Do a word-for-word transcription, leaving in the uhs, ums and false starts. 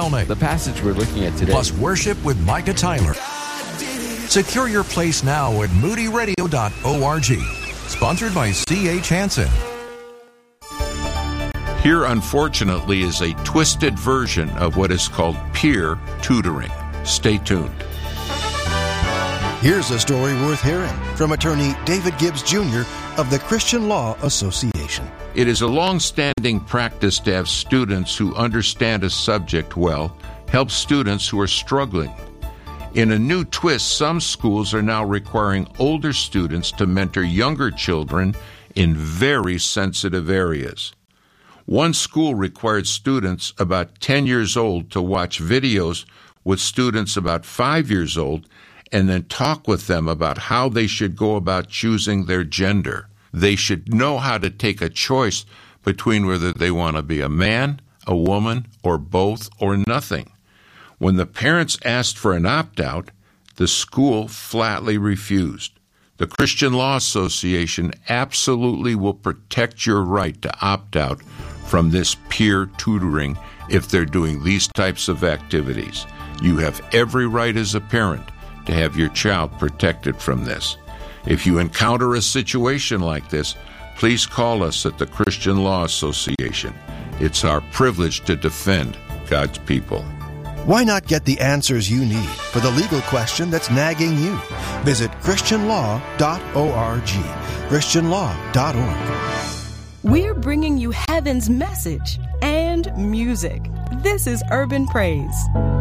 Tomei. The passage we're looking at today. Plus worship with Micah Tyler. Secure your place now at moody radio dot org. Sponsored by C H Hansen. Here, unfortunately, is a twisted version of what is called peer tutoring. Stay tuned. Here's a story worth hearing from attorney David Gibbs Junior of the Christian Law Association. It is a long-standing practice to have students who understand a subject well help students who are struggling. In a new twist, some schools are now requiring older students to mentor younger children in very sensitive areas. One school required students about ten years old to watch videos with students about five years old and then talk with them about how they should go about choosing their gender. They should know how to take a choice between whether they want to be a man, a woman, or both, or nothing. When the parents asked for an opt-out, the school flatly refused. The Christian Law Association absolutely will protect your right to opt out from this peer tutoring if they're doing these types of activities. You have every right as a parent to have your child protected from this. If you encounter a situation like this, please call us at the Christian Law Association. It's our privilege to defend God's people. Why not get the answers you need for the legal question that's nagging you? Visit christian law dot org. christian law dot org. We're bringing you heaven's message and music. This is Urban Praise.